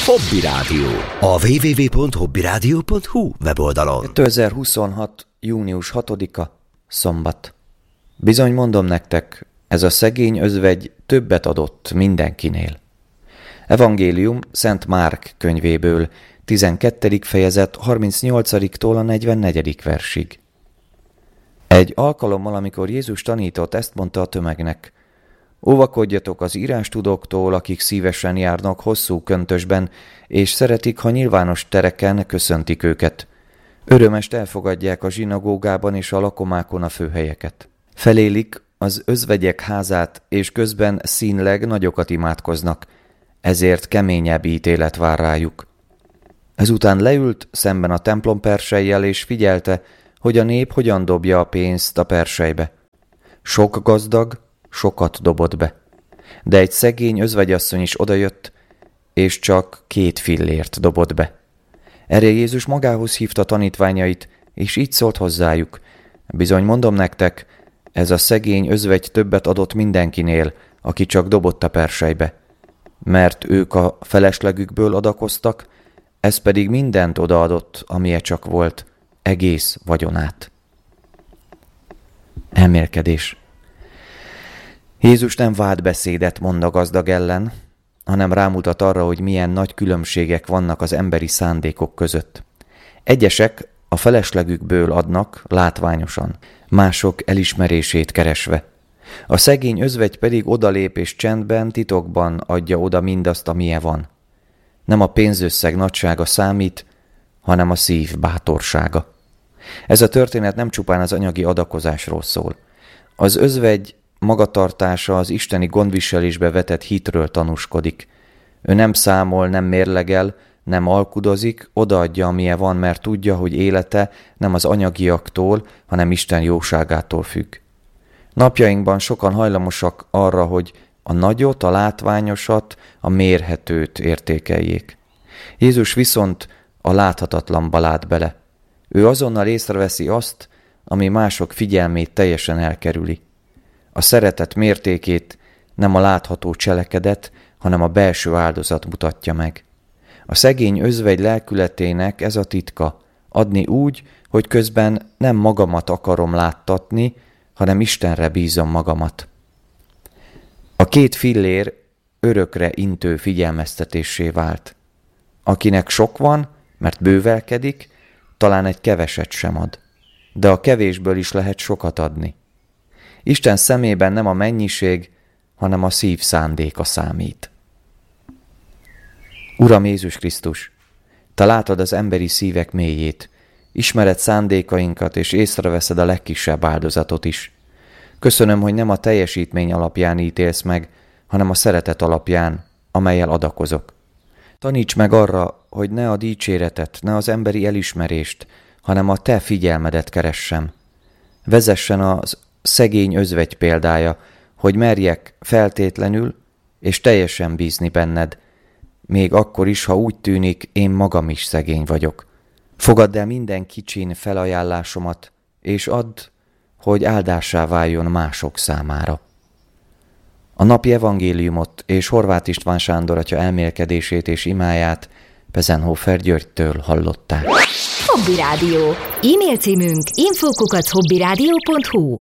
Hobby Rádió. A www.hobbyradio.hu weboldalon. 2026. június 6-a, szombat. Bizony mondom nektek, ez a szegény özvegy többet adott mindenkinél. Evangélium Szent Márk könyvéből, 12. fejezet 38-tól a 44. versig. Egy alkalommal, amikor Jézus tanított, ezt mondta a tömegnek: óvakodjatok az írástudóktól, akik szívesen járnak hosszú köntösben, és szeretik, ha nyilvános tereken köszöntik őket. Örömest elfogadják a zsinagógában és a lakomákon a főhelyeket. Felélik az özvegyek házát, és közben színleg nagyokat imádkoznak, ezért keményebb ítélet vár rájuk. Ezután leült szemben a templom persejjel, és figyelte, hogy a nép hogyan dobja a pénzt a persejbe. Sok gazdag sokat dobott be, de egy szegény özvegyasszony is odajött, és csak 2 fillért dobott be. Erre Jézus magához hívta tanítványait, és így szólt hozzájuk: bizony mondom nektek, ez a szegény özvegy többet adott mindenkinél, aki csak dobott a persejbe. Mert ők a feleslegükből adakoztak, ez pedig mindent odaadott, amilyen csak volt, egész vagyonát. Elmélkedés. Jézus nem vádbeszédet mond a gazdag ellen, hanem rámutat arra, hogy milyen nagy különbségek vannak az emberi szándékok között. Egyesek a feleslegükből adnak látványosan, mások elismerését keresve. A szegény özvegy pedig odalép és csendben, titokban adja oda mindazt, amilyen van. Nem a pénzösszeg nagysága számít, hanem a szív bátorsága. Ez a történet nem csupán az anyagi adakozásról szól. Az özvegy magatartása az isteni gondviselésbe vetett hitről tanúskodik. Ő nem számol, nem mérlegel, nem alkudozik, odaadja, amilyen van, mert tudja, hogy élete nem az anyagiaktól, hanem Isten jóságától függ. Napjainkban sokan hajlamosak arra, hogy a nagyot, a látványosat, a mérhetőt értékeljék. Jézus viszont a láthatatlanba lát bele. Ő azonnal észreveszi azt, ami mások figyelmét teljesen elkerüli. A szeretet mértékét nem a látható cselekedet, hanem a belső áldozat mutatja meg. A szegény özvegy lelkületének ez a titka: adni úgy, hogy közben nem magamat akarom láttatni, hanem Istenre bízom magamat. A 2 fillér örökre intő figyelmeztetésé vált. Akinek sok van, mert bővelkedik, talán egy keveset sem ad, de a kevésből is lehet sokat adni. Isten szemében nem a mennyiség, hanem a szív szándéka számít. Uram Jézus Krisztus, Te látod az emberi szívek mélyét, ismered szándékainkat, és észreveszed a legkisebb áldozatot is. Köszönöm, hogy nem a teljesítmény alapján ítélsz meg, hanem a szeretet alapján, amellyel adakozok. Taníts meg arra, hogy ne a dicséretet, ne az emberi elismerést, hanem a Te figyelmedet keressem. Vezessen az szegény özvegy példája, hogy merjek feltétlenül és teljesen bízni benned, még akkor is, ha úgy tűnik, én magam is szegény vagyok. Fogadd el minden kicsin felajánlásomat, és add, hogy áldássá váljon mások számára. A napi evangéliumot és Horváth István Sándor atya elmélkedését és imáját Besenhofer Györgytől hallották. Hobby Rádió. E-mail címünk info@hobbyradio.hu.